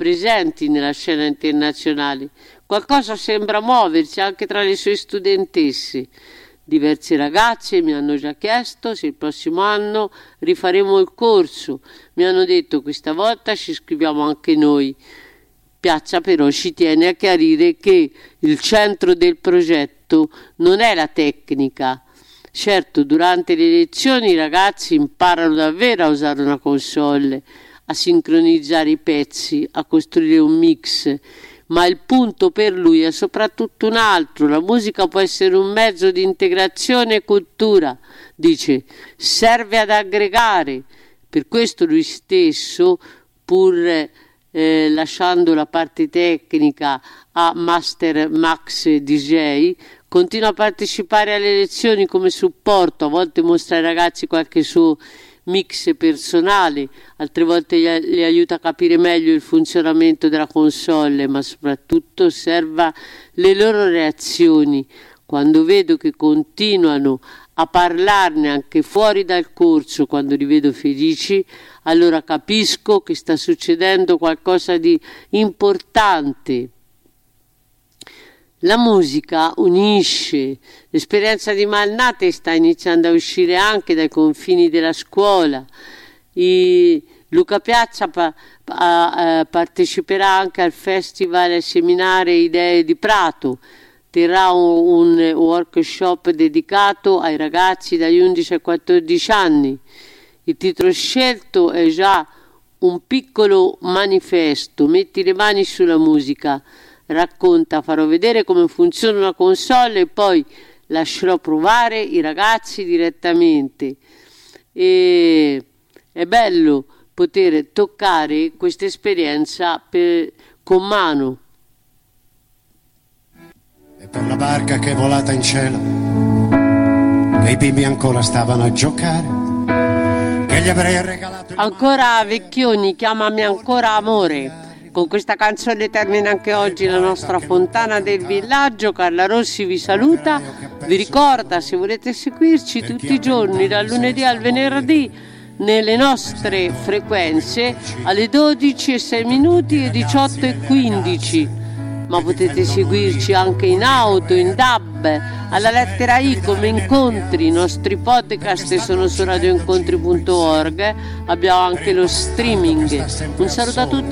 presenti nella scena internazionale. Qualcosa sembra muoversi anche tra le sue studentesse. Diverse ragazze mi hanno già chiesto se il prossimo anno rifaremo il corso. Mi hanno detto questa volta ci iscriviamo anche noi. Piazza però ci tiene a chiarire che il centro del progetto non è la tecnica. Certo, durante le lezioni i ragazzi imparano davvero a usare una console, a sincronizzare i pezzi, a costruire un mix, ma il punto per lui è soprattutto un altro. La musica può essere un mezzo di integrazione e cultura, dice, serve ad aggregare. Per questo lui stesso, pur lasciando la parte tecnica a Master Max DJ, continua a partecipare alle lezioni come supporto, a volte mostra ai ragazzi qualche suo mix personale, altre volte li aiuta a capire meglio il funzionamento della console, ma soprattutto osserva le loro reazioni. Quando vedo che continuano a parlarne anche fuori dal corso, quando li vedo felici, allora capisco che sta succedendo qualcosa di importante. La musica unisce, l'esperienza di Malnate sta iniziando a uscire anche dai confini della scuola. Luca Piazza parteciperà anche al festival e seminare Idee di Prato, terrà un workshop dedicato ai ragazzi dagli 11 ai 14 anni. Il titolo scelto è già un piccolo manifesto, metti le mani sulla musica. Racconta, farò vedere come funziona una console e poi lascerò provare i ragazzi direttamente. E è bello poter toccare questa esperienza con mano. E per la barca che è volata in cielo, che i bimbi ancora stavano a giocare, che gli avrei regalato ancora Vecchioni, chiamami ancora amore. Con questa canzone termina anche oggi la nostra fontana del villaggio. Carla Rossi vi saluta, vi ricorda se volete seguirci tutti i giorni dal lunedì al venerdì nelle nostre frequenze alle 12:06 e 18:15, ma potete seguirci anche in auto, in DAB, alla lettera I come incontri. I nostri podcast sono su radioincontri.org, abbiamo anche lo streaming. Un saluto a tutti